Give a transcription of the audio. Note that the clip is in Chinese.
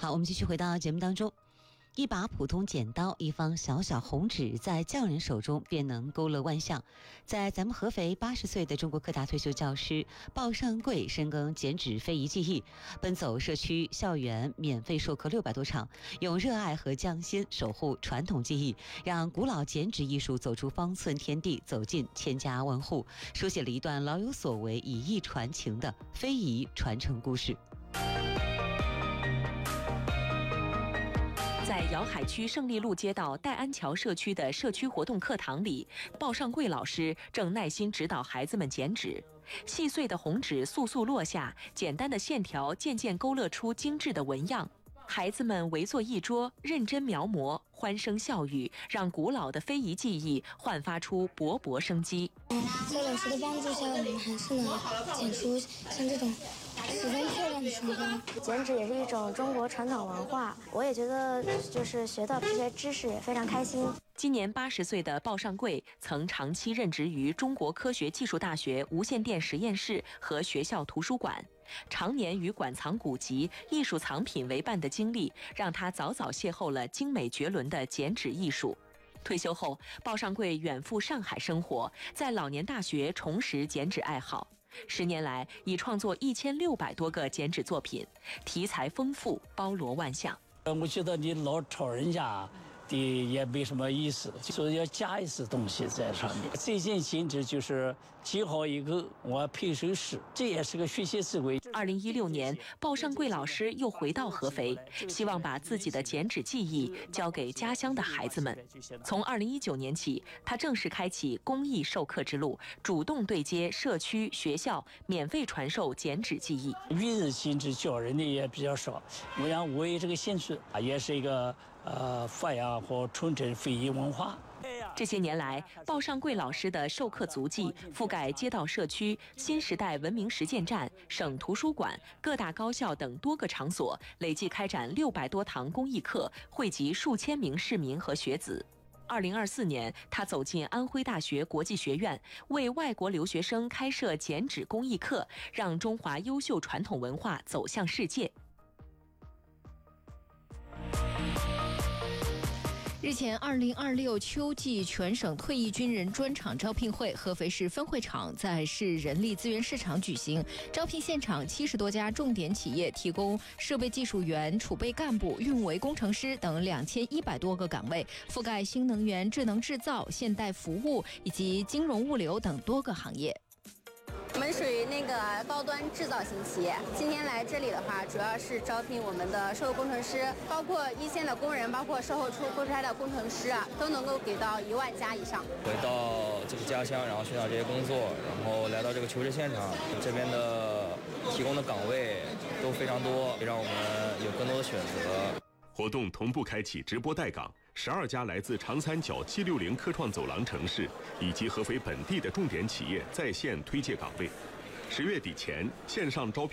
好，我们继续回到节目当中。一把普通剪刀，一方小小红纸，在匠人手中便能勾勒万象。在咱们合肥，80岁的中国科大退休教师鲍尚贵深耕剪纸非遗技艺，奔走社区校园，免费授课600多场，用热爱和匠心守护传统技艺，让古老剪纸艺术走出方寸天地，走进千家万户，书写了一段老有所为、以艺传情的非遗传承故事。 在瑶海区胜利路街道戴安桥社区的社区活动课堂里，鲍尚贵老师正耐心指导孩子们剪纸。细碎的红纸簌簌落下，简单的线条渐渐勾勒出精致的纹样。孩子们围坐一桌，认真描摹，欢声笑语，让古老的非遗技艺焕发出勃勃生机。 在老师的帮助下，我们还是能剪出像这种十分漂亮的窗花。 剪纸也是一种中国传统文化，我也觉得就是学到这些知识也非常开心。 今年80岁的鲍尚贵曾长期任职于中国科学技术大学无线电实验室和学校图书馆，常年与馆藏古籍、艺术藏品为伴的经历，让他早早邂逅了精美绝伦的剪纸艺术。退休后，鲍尚贵远赴上海生活，在老年大学重拾剪纸爱好。10年来，已创作1600多个剪纸作品，题材丰富，包罗万象。 我觉得你老吵人家的也没什么意思，就是要加一些东西在上面。最近剪纸就是剪好以后，我配首诗，这也是个学习思维。 2016年，鲍尚贵老师又回到合肥，希望把自己的剪纸技艺交给家乡的孩子们。从2019年起，他正式开启公益授课之路，主动对接社区、学校，免费传授剪纸技艺。 育人剪纸教人的也比较少，我有这个兴趣啊，也是一个发扬和传承非遗文化。 这些年来，鲍尚贵老师的授课足迹覆盖街道社区、新时代文明实践站、省图书馆、各大高校等多个场所，累计开展600多堂公益课，惠及数千名市民和学子。2024年，他走进安徽大学国际学院，为外国留学生开设剪纸公益课，让中华优秀传统文化走向世界。 日前，2026秋季全省退役军人专场招聘会合肥市分会场在市人力资源市场举行。招聘现场70多家重点企业提供设备技术员、储备干部、运维工程师等2100多个岗位，覆盖新能源、智能制造、现代服务以及金融物流等多个行业。 我们属于那个高端制造型企业，今天来这里的话，主要是招聘我们的售后工程师，包括一线的工人，包括售后出出差的工程师啊，都能够给到1万加以上。 回到这个家乡，然后寻找这些工作，然后来到这个求职现场，这边的提供的岗位都非常多，让我们有更多的选择。 活动同步开启直播带岗，12家来自长三角760科创走廊城市以及合肥本地的重点企业在线推介岗位。10月底前线上招聘